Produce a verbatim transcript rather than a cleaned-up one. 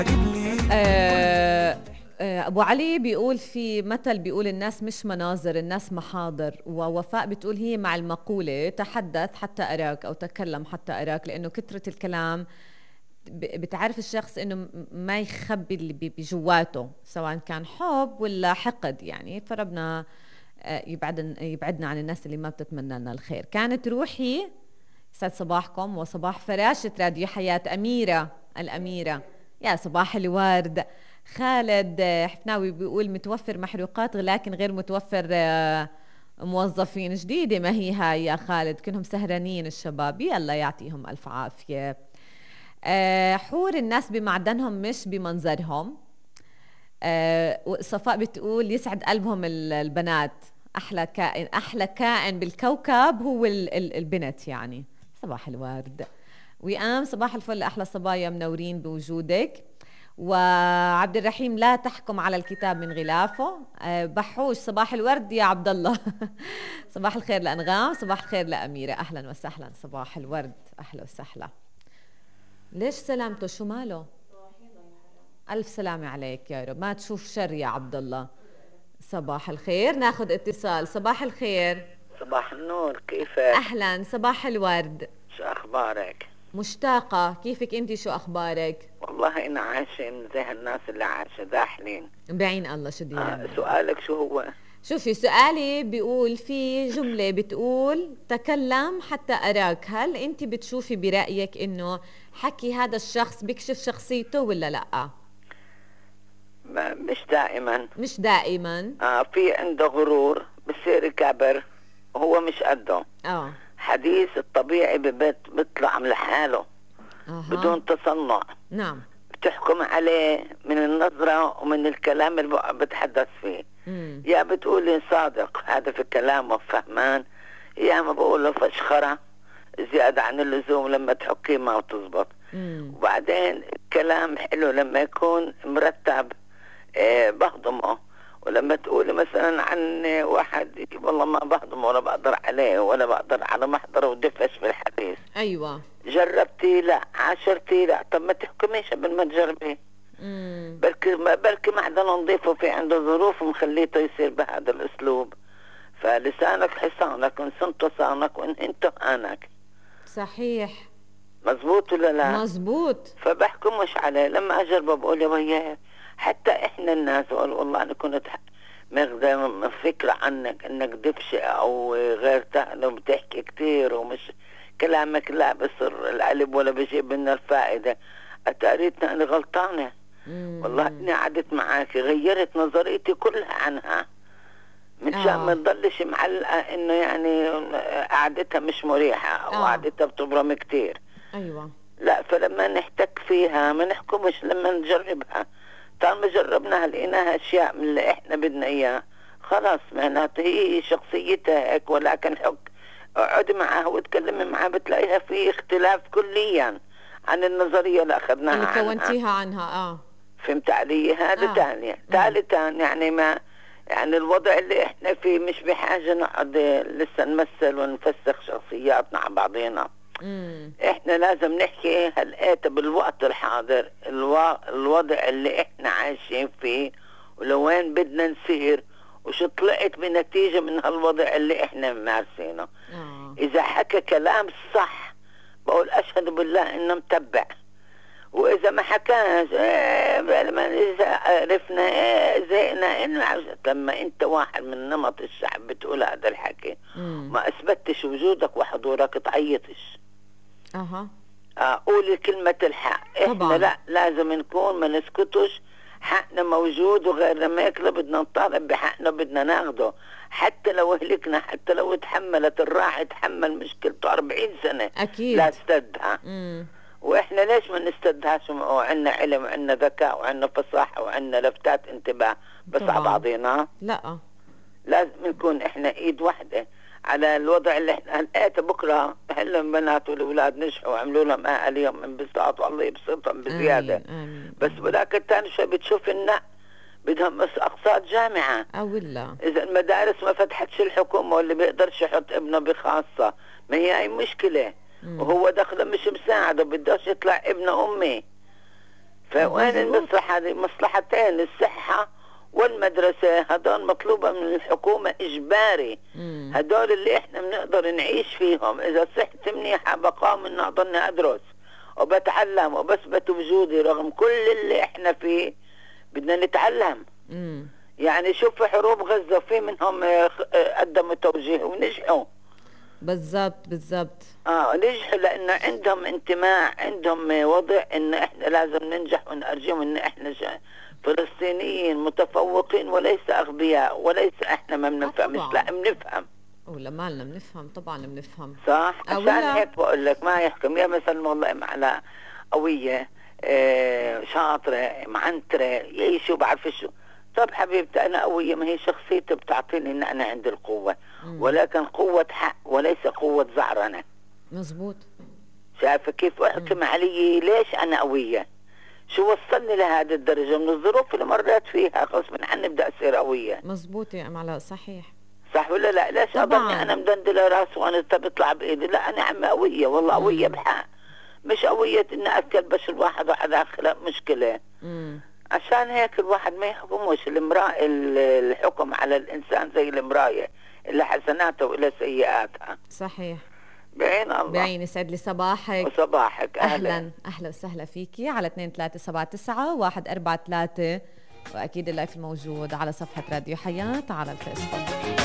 آه آه أبو علي بيقول في مثل بيقول الناس مش مناظر، الناس محاضر. ووفاء بتقول هي مع المقولة تحدث حتى أراك أو تكلم حتى أراك، لأنه كثرة الكلام بتعرف الشخص انه ما يخبي اللي بجواته سواء كان حب ولا حقد يعني. فربنا يبعدنا يبعدنا عن الناس اللي ما بتتمنى لنا الخير. كانت روحي يسعد صباحكم وصباح فراشة راديو حياة أميرة الأميرة. يا صباح الورد. خالد حفناوي بيقول متوفر محروقات لكن غير متوفر موظفين. جديدة ما هي هاي يا خالد، كلهم سهرانين الشباب، الله يعطيهم ألف عافية. أه حور الناس بمعدنهم مش بمنظرهم. أه صفاء بتقول يسعد قلبهم البنات، أحلى كائن أحلى كائن بالكوكب هو البنت يعني. صباح الورد. وئام صباح الفل، أحلى صبايا منورين بوجودك. وعبد الرحيم لا تحكم على الكتاب من غلافه. أه بحوش صباح الورد يا عبد الله. صباح الخير لأنغام، صباح الخير لأميرة، أهلا وسهلا، صباح الورد، أهلا وسهلا. ليش سلامته شو ماله؟ ألف سلامة عليك يا رب، ما تشوف شر يا عبد الله. صباح الخير، ناخذ اتصال. صباح الخير. صباح النور، كيفك؟ أهلا، صباح الورد. شو أخبارك؟ مشتاقة، كيفك أنت، شو أخبارك؟ والله أنا عايشة زي هالناس اللي عايشة داحلين بعين الله. شو بدي آه سؤالك شو هو؟ شوفي سؤالي بيقول في جملة بتقول تكلم حتى أراك، هل أنت بتشوفي برأيك إنه حكي هذا الشخص بيكشف شخصيته ولا لأ؟ مش دائما. مش دائما. آه في عنده غرور بصير كبر وهو مش قده. اه حديث الطبيعي ببيت بيطلع لحاله آه. بدون تصنع. نعم. بتحكم عليه من النظرة ومن الكلام اللي بتحدث فيه. مم. يا بتقولي صادق هذا في كلامه فهمان، يا ما بقوله فشخرة زيادة عن اللزوم لما تحكيه ما بتزبط. وبعدين كلام حلو لما يكون مرتب إيه بهضمه، ولما تقولي مثلا عن واحد والله ما بهضمه ولا بقدر عليه ولا بقدر على محضره ودفش بالحديث. ايوه جربتي؟ لا. عاشرتي؟ لا. طب ما تحكميش قبل ما تجربي. بلكي بلكي معدنه نضيفه في عنده ظروف ومخليته يصير بهذا الاسلوب. فلسانك حصانك، وان صنت صانك وان انت انك. صحيح. مزبوط ولا لا؟ مزبوط. فبحكمش عليه لما اجربه بقول يا وياه. حتى احنا الناس بقول والله انا كنت ماخذه فكره عنك انك دفشه او غير تهنه وبتحكي كتير ومش كلامك لا بصر القلب ولا بجيب لنا الفائده. اتاريتنا انا غلطانه. مم. والله اني قعدت معك غيرت نظريتي كلها عنها من شان ما تضلش معلقه انه يعني قعدتها مش مريحه او آه. قعدتها بتبرم كتير. ايوه. لا، فلما نحتك فيها ما نحكمش لما نجربها. طالما جربناها لقيناها اشياء من اللي احنا بدنا اياه خلاص معناته هي شخصيتها هيك. ولكن حك اقعدي معها وتكلمي معها بتلاقيها في اختلاف كليا عن النظريه اللي اخذناها اللي عنها. كونتيها عنها. اه فهمت علي؟ هذا ثاني. آه. ثالثا يعني ما يعني الوضع اللي احنا فيه مش بحاجه نقعد لسه نمثل ونفسخ شخصياتنا على بعضينا. مم. احنا لازم نحكي هلقيت بالوقت الحاضر الو... الوضع اللي احنا عايشين فيه ولوين بدنا نسير وشو طلعت بنتيجة من هالوضع اللي احنا ممارسينه. آه. اذا حكى كلام صح بقول اشهد بالله انه متبع، واذا ما حكاش ايه لما اذا عرفنا ايه زينا انه لما انت واحد من نمط الشعب بتقول هذا الحكي مم. ما اثبتش وجودك وحضورك تعيطش. اها آه قولي كلمة الحق. احنا طبعا. لا لازم نكون ما نسكتش، حقنا موجود وغير لما يكله بدنا نطالب بحقنا بدنا ناخده حتى لو هلكنا، حتى لو تحملت الراعي تحمل مشكلته أربعين سنة اكيد لا استدها. مم. واحنا ليش ما نستدهاش وعندنا علم وعندنا ذكاء وعندنا فصاحة وعندنا لفتات انتباه بس على بعضينا؟ لا، لازم نكون احنا ايد واحدة على الوضع اللي احنا لقيته. بكره هلا بنات والاولاد نجحوا وعملوا لهم اليوم انبساط والله يبسطهم بزياده. آمين. آمين. بس ولكن الثاني شوي بتشوف النا بدهم بس اقساط جامعه او لا اذا المدارس ما فتحتش الحكومه واللي بيقدرش يحط ابنه بخاصه ما هي اي مشكله. مم. وهو دخله مش مساعد وبدوش يطلع ابن امي. فوين المصلحة هذه؟ مصلحتين، الصحة والمدرسة، هدول مطلوبة من الحكومة إجباري. مم. هدول اللي إحنا بنقدر نعيش فيهم. إذا صحتي منيحة بقى من أضلني أدرس وبتعلم وبثبت وجودي رغم كل اللي إحنا فيه، بدنا نتعلم. مم. يعني شوف حروب غزة في منهم قدموا توجيه ونجحوا. بالضبط بالضبط. اه نجحوا لأنه عندهم انتماء، عندهم وضع إن إحنا لازم ننجح ونرجم إن إحنا فلسطينيين متفوقين وليس أغبياء، وليس إحنا ما بنفهمش، لا بنفهم. ولا ما لنا بنفهم، طبعا بنفهم. صح. عشان هيك بقول لك ما يحكم يا مثلا والله على قوية آه شاطرة معنترة يا شو بعرف شو. طب حبيبتي أنا قوية، ما هي شخصيتي بتعطيني إن أنا عندي القوة. مم. ولكن قوة حق وليس قوة زعرنة. مزبوط. شايفة كيف أحكم علي ليش أنا قوية؟ شو وصلني لهذه الدرجة من الظروف اللي مريت فيها غصب عني بدي أصير قوية. مزبوط يا أم علاء، صحيح. صح ولا لا؟ ليش أضلني أنا مدندلة راسي وأنا بطلع بإيدي؟ لا أنا عم قوية والله، قوية بحق، مش قوية إني أكل بش الواحد واحد آخر مشكلة. مم. عشان هيك الواحد ما يحكموش الامرأة الحكم على الإنسان زي المراية اللي حسناته وإلى سيئاتها. صحيح. بعين الله. بعين. يسعد لي صباحك. وصباحك. أهلا أهلا, أهلا وسهلا فيكي على اثنين ثلاثة سبعة تسعة واحد أربعة ثلاثة، وأكيد اللايف الموجود على صفحة راديو حياة على الفيسبوك.